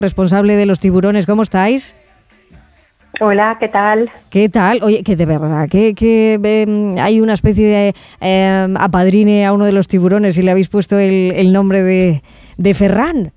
responsable de los tiburones. ¿Cómo estáis? Hola, ¿qué tal? ¿Qué tal? Oye, que de verdad, que hay una especie de apadrine a uno de los tiburones y le habéis puesto el nombre de Ferran.